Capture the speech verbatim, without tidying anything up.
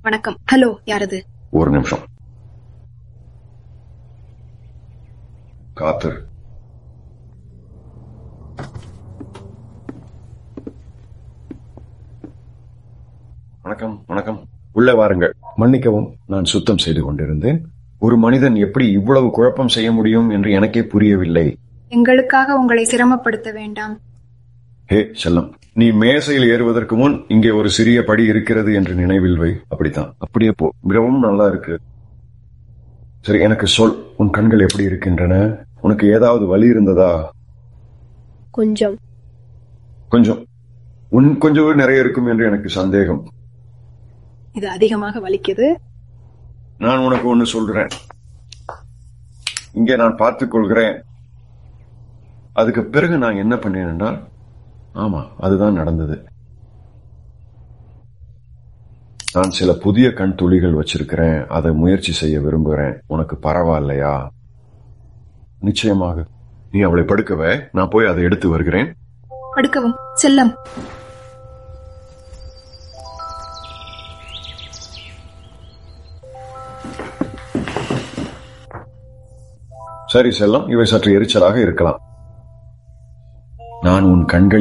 வணக்கம். ஹலோ, யாரது? ஒரு நிமிஷம் காத்து. வணக்கம் வணக்கம் உள்ளே வாருங்கள். மன்னிக்கவும், நான் சுத்தம் செய்து கொண்டிருந்தேன். ஒரு மனிதன் எப்படி இவ்வளவு குழப்பம் செய்ய முடியும் என்று எனக்கே புரியவில்லை. எங்களுக்காக உங்களை சிரமப்படுத்த வேண்டாம். ஹே செல்லம், நீ மேசையில் ஏறுவதற்கு முன் இங்கே ஒரு சிறிய படி இருக்கிறது என்று நினைவில் வை. அப்படித்தான், அப்படியே போ. மிகவும் நல்லா இருக்கு. சரி, எனக்கு சொல், உன் கண்கள் எப்படி இருக்கின்றன? உனக்கு ஏதாவது வலி இருந்ததா? கொஞ்சம் கொஞ்சம். உன் கொஞ்சம் நிறைய இருக்கும் என்று எனக்கு சந்தேகம். இது அதிகமாக வலிக்குது. நான் உனக்கு ஒன்னு சொல்றேன். இங்கே நான் பார்த்துக் கொள்கிறேன். அதுக்கு பிறகு நான் என்ன பண்ணேன் என்றால், ஆமா, அதுதான் நடந்தது. நான் சில புதிய கண் துளிகள் வச்சிருக்கிறேன். அதை முயற்சி செய்ய விரும்புகிறேன். உனக்கு பரவாயில்லையா? நிச்சயமாக. நீ அவளை படுக்கவே, நான் போய் அதை எடுத்து வருகிறேன். படுக்கவும் செல்லம். சரி செல்லம், இவை சற்று எரிச்சலாக இருக்கலாம். நான் உன் கண்கள்